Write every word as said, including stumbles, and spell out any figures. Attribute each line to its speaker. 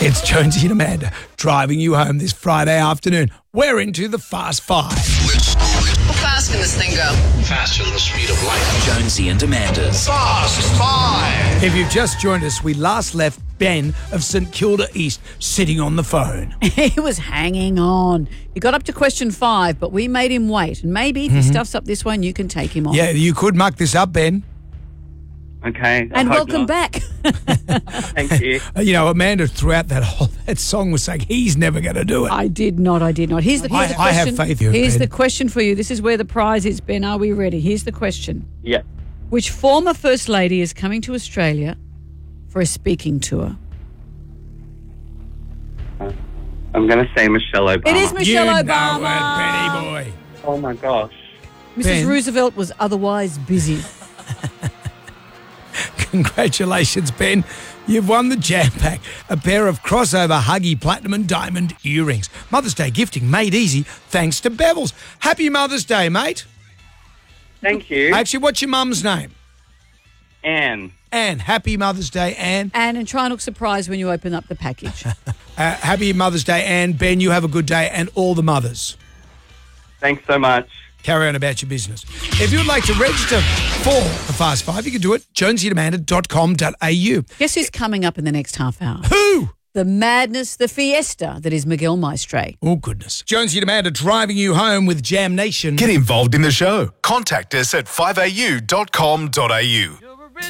Speaker 1: It's Jonesy and Amanda driving you home this Friday afternoon. We're into the Fast Five.
Speaker 2: How fast can this thing go?
Speaker 3: Faster than the speed of light.
Speaker 4: Jonesy and Amanda's
Speaker 3: Fast Five.
Speaker 1: If you've just joined us, we last left Ben of St Kilda East sitting on the phone.
Speaker 5: He was hanging on. He got up to question five, but we made him wait. And maybe if he stuffs up this one, you can take him on.
Speaker 1: Yeah, you could muck this up, Ben.
Speaker 6: Okay. I
Speaker 5: And
Speaker 6: hope
Speaker 5: welcome
Speaker 6: not.
Speaker 5: back.
Speaker 6: Thank you.
Speaker 1: You know, Amanda throughout that whole that song was saying he's never going to do it.
Speaker 5: I did not. I did not. Here's the, here's the
Speaker 1: I- I
Speaker 5: question.
Speaker 1: have faith in you,
Speaker 5: Here's
Speaker 1: Ben.
Speaker 5: the question for you. This is where the prize is, Ben. Are we ready? Here's the question.
Speaker 6: Yeah.
Speaker 5: Which former First Lady is coming to Australia for a speaking tour?
Speaker 6: I'm going to say Michelle Obama.
Speaker 5: It is Michelle
Speaker 1: you
Speaker 5: Obama.
Speaker 1: know it, Benny boy.
Speaker 6: Oh, my gosh.
Speaker 5: Missus
Speaker 1: Ben.
Speaker 5: Roosevelt was otherwise busy.
Speaker 1: Congratulations, Ben. You've won the Jam Pack, a pair of crossover Huggy Platinum and Diamond earrings. Mother's Day gifting made easy thanks to Bevilles. Happy Mother's Day, mate.
Speaker 6: Thank you.
Speaker 1: Actually, what's your mum's name?
Speaker 6: Anne.
Speaker 1: Anne. Happy Mother's Day, Anne.
Speaker 5: And, and try and look surprised when you open up the package.
Speaker 1: Uh, happy Mother's Day, Anne. Ben, you have a good day, and all the mothers.
Speaker 6: Thanks so much.
Speaker 1: Carry on about your business. If you would like to register for the Fast Five, you can do it, jonesy and amanda dot com dot a u.
Speaker 5: Guess who's coming up in the next half hour?
Speaker 1: Who?
Speaker 5: The madness, the fiesta that is Miguel Maestre.
Speaker 1: Oh, goodness. Jonesy and Amanda driving you home with Jam Nation.
Speaker 7: Get involved in the show. Contact us at five a u dot com dot a u.